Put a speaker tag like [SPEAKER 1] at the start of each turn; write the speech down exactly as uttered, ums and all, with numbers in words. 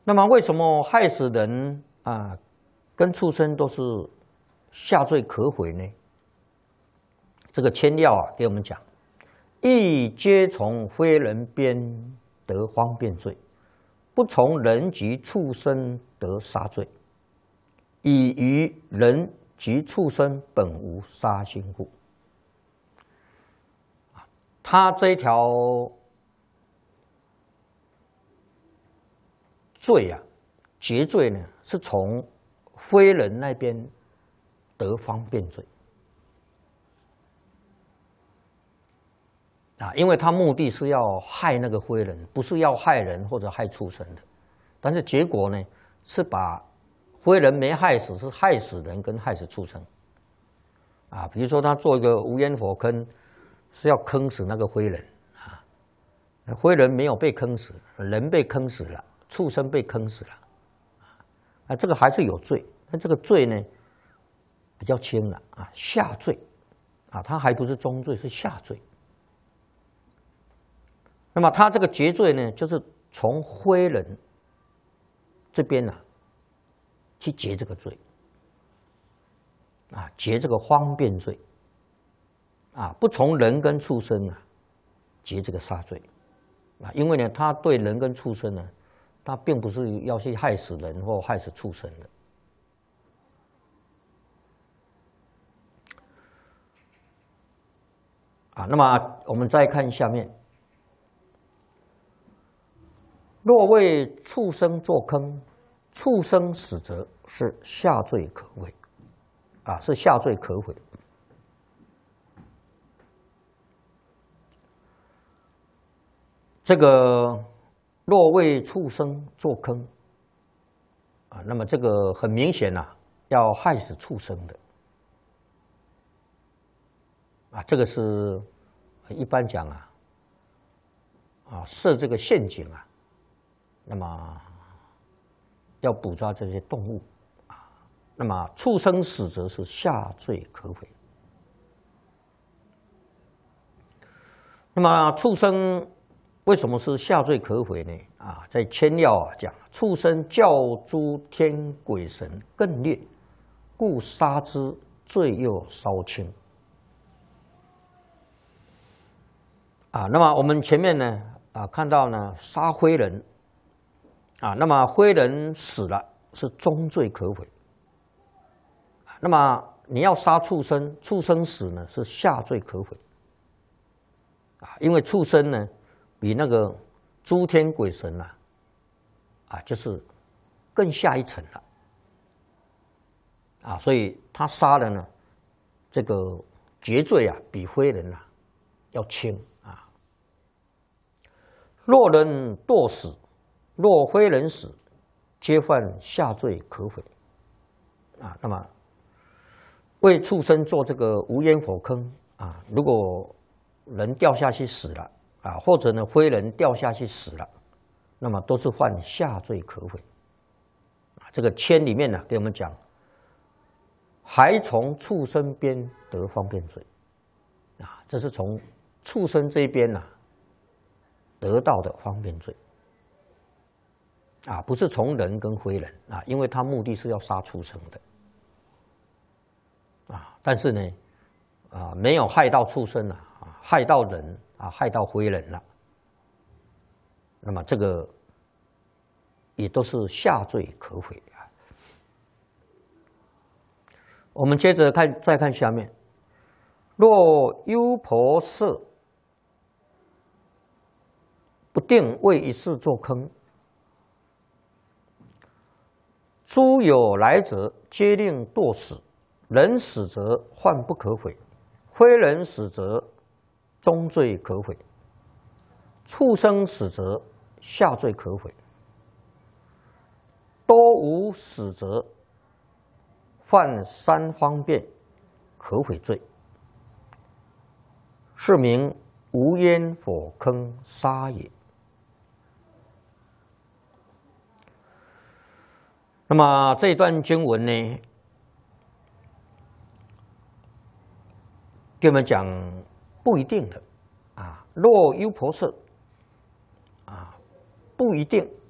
[SPEAKER 1] 那么为什么害死人啊，跟畜生都是下罪可悔呢？这个千要啊，给我们讲，亦皆从非人边得方便罪，不从人及畜生得杀罪，以于人及畜生本无杀心故。他这一条罪啊，劫罪呢，是从非人那边得方便罪啊，因为他目的是要害那个非人，不是要害人或者害畜生的。但是结果呢，是把非人没害死，是害死人跟害死畜生啊。比如说他做一个无烟火坑，是要坑死那个非人啊，非人没有被坑死，人被坑死了。畜生被坑死了，啊，这个还是有罪，那这个罪呢比较轻了啊，下罪，啊，它还不是中罪，是下罪。那么他这个劫罪呢，就是从非人这边呢、啊、去劫这个罪，啊，劫这个方便罪，啊，不从人跟畜生啊劫这个杀罪，啊，因为呢，他对人跟畜生呢。他并不是要去害死人或害死畜生的啊。那么我们再看下面，若为畜生作坑，畜生死者是下罪可悔啊，是下罪可悔。这个。若为畜生作坑，啊，那么这个很明显呐、啊，要害死畜生的，啊，这个是一般讲啊，啊设这个陷阱啊，那么要捕捉这些动物啊，那么畜生死则是下罪可悔。那么畜生。为什么是下罪可悔呢？啊，在千要啊讲，畜生较诸天鬼神更劣，故杀之罪又稍轻。啊，那么我们前面呢啊看到呢杀非人，啊，那么非人死了是中罪可悔。那么你要杀畜生，畜生死呢是下罪可悔。啊，因为畜生呢。比那个诸天鬼神啊，啊，就是更下一层了，啊，所以他杀了呢，这个劫罪啊，比非人啊要轻啊。若人堕死，若非人死，皆犯下罪可悔啊。那么为畜生做这个无烟火坑啊，如果人掉下去死了。啊，或者呢，非人掉下去死了，那么都是犯下罪可悔。啊，这个签里面呢，给我们讲，还从畜生边得方便罪，啊，这是从畜生这边呢、啊、得到的方便罪，啊，不是从人跟非人啊，因为他目的是要杀畜生的，啊，但是呢，啊，没有害到畜生啊，啊害到人。啊，害到非人了，那么这个也都是下罪可悔啊。我们接着看，再看下面，若优婆塞不定为一事作坑，诸有来者，皆令堕死。人死则患不可悔，非人死则中罪可悔，畜生死则下罪可悔，多无死则犯三方便可悔罪，是名无烟火坑杀也。那么这一段经文呢，给我们讲不一定的啊，若优婆塞啊，不一定